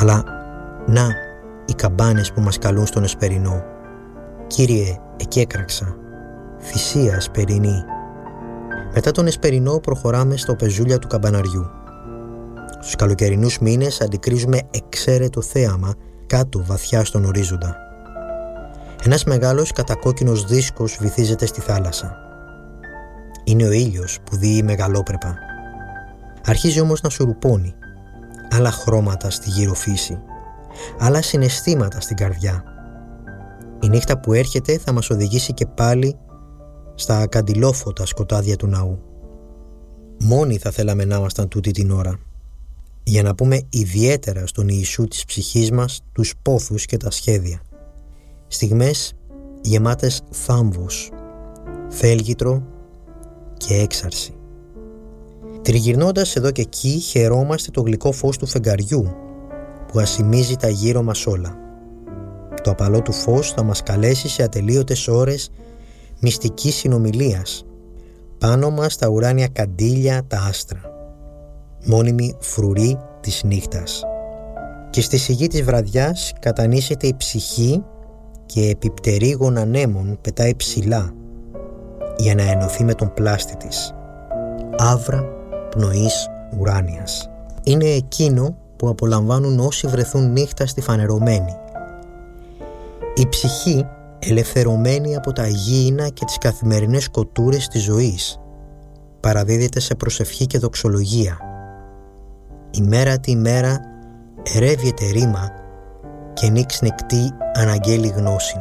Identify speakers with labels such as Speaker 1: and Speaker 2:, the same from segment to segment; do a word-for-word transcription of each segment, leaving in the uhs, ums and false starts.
Speaker 1: Αλλά να οι καμπάνες που μας καλούν στον εσπερινό. Κύριε, εκεί έκραξα. Θυσία εσπερινή. Μετά τον εσπερινό προχωράμε στο πεζούλια του καμπαναριού. Στους καλοκαιρινούς μήνες αντικρίζουμε εξαίρετο θέαμα κάτω βαθιά στον ορίζοντα. Ένας μεγάλος κατακόκκινος δίσκος βυθίζεται στη θάλασσα. Είναι ο ήλιος που δείει μεγαλόπρεπα. Αρχίζει όμως να σουρουπώνει. Άλλα χρώματα στη γύρω φύση. Άλλα συναισθήματα στην καρδιά. Η νύχτα που έρχεται θα μας οδηγήσει και πάλι στα καντιλόφωτα σκοτάδια του ναού. Μόνοι θα θέλαμε να ήμασταν τούτη την ώρα, για να πούμε ιδιαίτερα στον Ιησού της ψυχής μας τους πόθους και τα σχέδια. Στιγμές γεμάτες θάμβους, θέλγητρο και έξαρση. Τριγυρνώντας εδώ και εκεί χαιρόμαστε το γλυκό φως του φεγγαριού που ασημίζει τα γύρω μας όλα. Το απαλό του φως θα μας καλέσει σε ατελείωτες ώρες μυστικής συνομιλίας. Πάνω μας τα ουράνια καντήλια, τα άστρα. Μόνιμη φρουρή της νύχτας. Και στη σιγή της βραδιάς κατανήσεται η ψυχή και επί πτερίγων ανέμων πετάει ψηλά για να ενωθεί με τον πλάστη της. Άβρα πνοής ουράνιας. Είναι εκείνο που απολαμβάνουν όσοι βρεθούν νύχτα στη φανερωμένη. Η ψυχή, ελευθερωμένη από τα γήινα και τις καθημερινές κοτούρες της ζωής, παραδίδεται σε προσευχή και δοξολογία. Ημέρα τη ημέρα ερεύεται ρήμα και νίξ νεκτή αναγγέλει γνώση.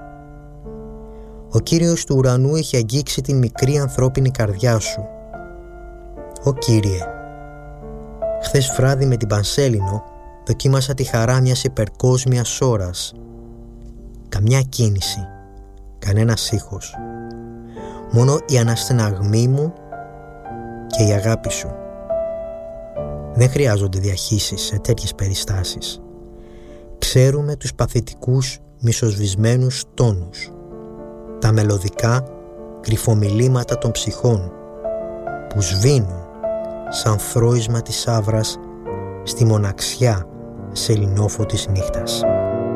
Speaker 1: Ο Κύριος του ουρανού έχει αγγίξει την μικρή ανθρώπινη καρδιά σου. Ω Κύριε, χθες βράδυ με την Πανσέλινο δοκίμασα τη χαρά μιας υπερκόσμιας ώρας. Καμιά κίνηση, κανένας ήχος. Μόνο η αναστεναγμή μου και η αγάπη σου. Δεν χρειάζονται διαχύσεις σε τέτοιες περιστάσεις. Ξέρουμε τους παθητικούς μισοσβησμένους τόνους, τα μελωδικά κρυφομιλήματα των ψυχών που σβήνουν σαν θρώισμα της άβρας στη μοναξιά σεληνόφωτης νύχτας.